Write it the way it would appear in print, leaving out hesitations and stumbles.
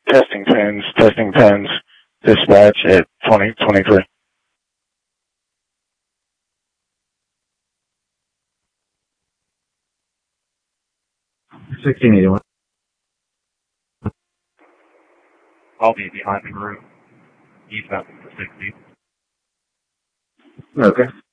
testing pins, dispatch at 2023. 1681. I'll be behind the group, eastbound to 60. Okay.